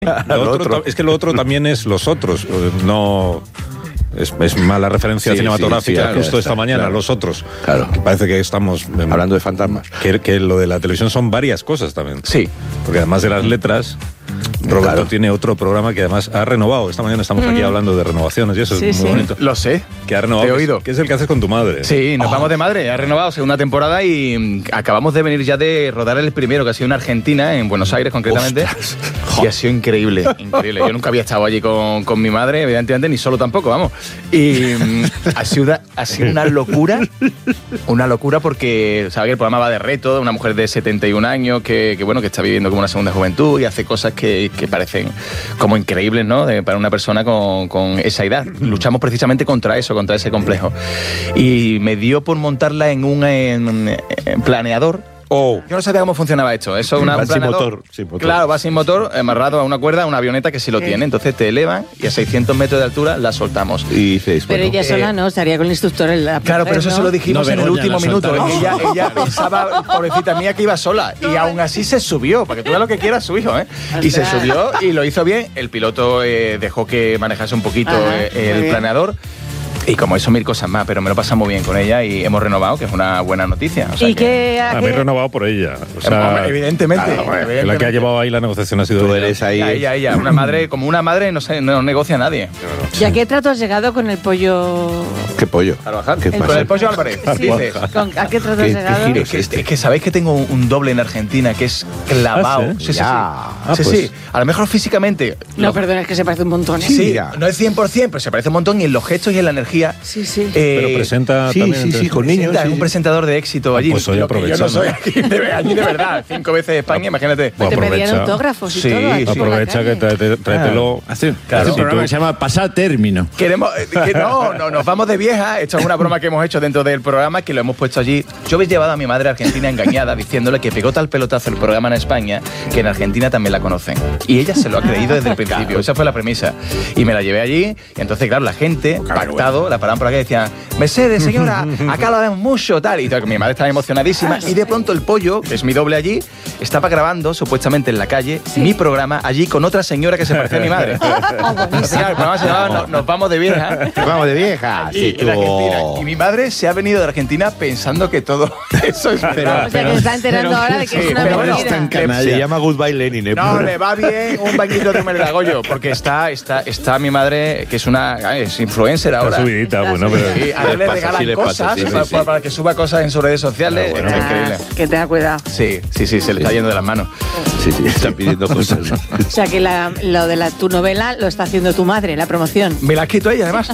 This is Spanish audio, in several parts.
Es que lo otro también es los otros, no... Es mala referencia cinematográfica, claro, justo esta mañana, claro. Los otros. Claro. Que parece que estamos... hablando de fantasmas. Que lo de la televisión son varias cosas también. Sí. Porque además de las letras... Roberto tiene otro programa que además ha renovado. Esta mañana estamos aquí hablando de renovaciones y eso es muy bonito. Lo sé. Que ha renovado. Te he oído. Que es el que haces con tu madre. Sí, nos vamos de madre. Ha renovado segunda temporada y acabamos de venir ya de rodar el primero, que ha sido en Argentina, en Buenos Aires concretamente. Y ha sido increíble, increíble. Yo nunca había estado allí con mi madre, evidentemente, ni solo tampoco, vamos. Y ha sido una locura porque, ¿sabes? El programa va de reto, de una mujer de 71 años que está viviendo como una segunda juventud y hace cosas que parecen como increíbles, ¿no? Para una persona con esa edad. Luchamos precisamente contra eso, contra ese complejo. Y me dio por montarla en un planeador. Yo no sabía cómo funcionaba esto. Eso es un planeador. Sin motor. Claro, va sin motor, amarrado a una cuerda, a una avioneta que sí lo tiene. Entonces te elevan y a 600 metros de altura la soltamos. Y dices, pero ella sola no, estaría con el instructor en la... Claro, pero eso se lo dijimos en el último minuto. Ella pensaba, pobrecita mía, que iba sola. Y aún así se subió, para que tú veas lo que quiera su hijo, ¿eh? Y se subió y lo hizo bien. El piloto dejó que manejase un poquito el planeador. Y como eso, 1000 cosas más, pero me lo pasa muy bien con ella y hemos renovado, que es una buena noticia. O sea ¿Y qué? Habéis renovado por ella. O sea, evidentemente. La que ha llevado ahí la negociación ha sido ella. Ella. Una madre, como una madre no negocia a nadie. ¿Y a qué trato has llegado con el pollo? ¿Qué pollo? Carvajal. Con el pollo Álvarez. Sí. ¿A qué trato has llegado? Es que sabéis que tengo un doble en Argentina que es clavado. Sí. A lo mejor físicamente. No, perdona, es que se parece un montón. Sí, no es 100%, pero se parece un montón y en los gestos y en la energía. Sí. Pero presenta también con niños. Es un presentador de éxito allí. Pues hoy aprovecha. Yo no soy allí de verdad. 5 veces España, imagínate. Te pedían autógrafos y todo. Aprovecha que tráetelo. Claro, un programa que se llama Pasar Término. Nos vamos de vieja. Esto es una broma que hemos hecho dentro del programa, que lo hemos puesto allí. Yo habéis llevado a mi madre a Argentina engañada, diciéndole que pegó tal pelotazo el programa en España, que en Argentina también la conocen. Y ella se lo ha creído desde el principio. Esa fue la premisa. Y me la llevé allí. Y entonces, claro, la gente, pactado, la paraban por aquí y decían: Mercedes, señora, acá lo vemos mucho, tal. Y mi madre estaba emocionadísima. Y de pronto el pollo, que es mi doble allí, estaba grabando, supuestamente en la calle, mi programa allí con otra señora que se parecía a mi madre. El programa se llamaba Nos vamos de vieja. Nos vamos de vieja. Sí, en Argentina. Y mi madre se ha venido de Argentina pensando que todo eso es... O sea, que se está enterando ahora de que es una mentira. Se llama Goodbye Lenin. No, le va bien un bañito de Merlagollo, porque está mi madre, que es influencer ahora. Está subidita, bueno, pero... Sí, a él le regalan cosas para que suba cosas en sus redes sociales. Es increíble. Que tenga cuidado. Sí, se le está yendo de las manos. Sí, están pidiendo cosas. O sea, que lo de tu novela lo está haciendo tu madre, la promoción. Me la ha escrito ella, además.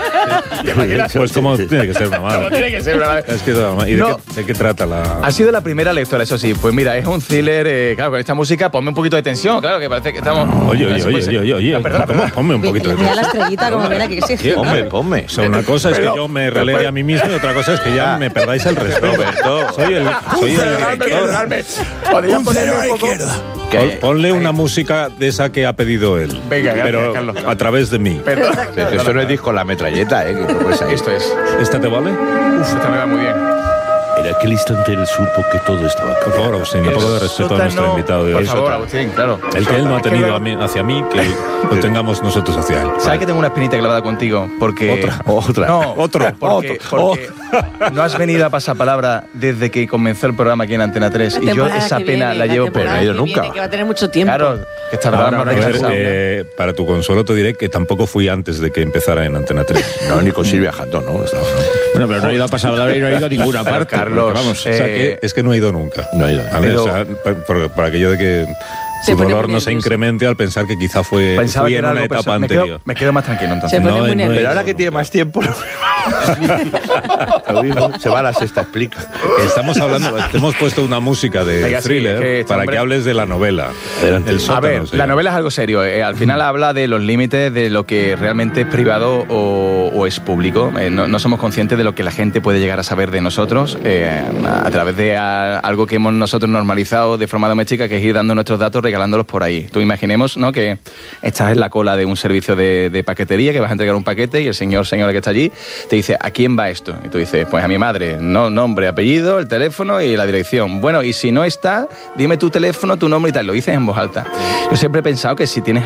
Pues como tiene que ser una madre. Tiene que ser una madre. Es que ¿y de qué trata la...? Ha sido la primera lectora, eso sí. Pues mira, es un thriller, claro, con esta música ponme un poquito de tensión, claro, que parece que estamos... Oye, ponme un poquito de tensión. Mira la estrellita como mira que exige. Ponme. O sea, una cosa es que yo me relegue a mí mismo y otra cosa es que ya me perdáis el respeto. Soy el ¿Podrían ponerle un poco? Ponle una música de esa que ha pedido él. Venga, pero Carlos. A través de mí. Esto no es disco La Metralleta, Esto es. ¿Esta te vale? Esta me va muy bien. En aquel instante él supo que todo estaba... Por favor, Agustín, un poco de respeto a nuestro invitado de hoy. Por favor, Agustín, claro. El que él no ha tenido hacia mí, que lo tengamos nosotros hacia él. ¿Sabes que tengo una espinita clavada contigo? Porque... Otra. No, porque no has venido a pasapalabra desde que comenzó el programa aquí en Antena 3 y yo esa pena la llevo, pero no he ido nunca. Que va a tener mucho tiempo. Claro, que estará para tu consuelo te diré que tampoco fui antes de que empezara en Antena 3. No, ni con Silvia Jatón, ¿no? Bueno, pero no he ido a pasapalabra y no he ido a ninguna parte. Carlos, vamos, o sea, es que no he ido nunca. No he ido. O sea, por aquello de que su dolor no se incremente al pensar que quizá fui en una etapa anterior. Me quedo más tranquilo entonces. Pero ahora que tiene más tiempo... Se va a la sexta, explica. Estamos hablando, hemos puesto una música de thriller para que hables de la novela. A ver, la novela es algo serio. Al final habla de los límites de lo que realmente es privado o es público. No somos conscientes de lo que la gente puede llegar a saber de nosotros a través de algo que hemos nosotros normalizado de forma doméstica, que es ir dando nuestros datos, regalándolos por ahí. Tú imaginemos, ¿no?, que estás en la cola de un servicio de paquetería, que vas a entregar un paquete y el señora que está allí te dice, ¿a quién va esto? Y tú dices, pues a mi madre, no, nombre, apellido, el teléfono y la dirección. Bueno, y si no está, dime tu teléfono, tu nombre y tal. Lo dices en voz alta. Yo siempre he pensado que si tienes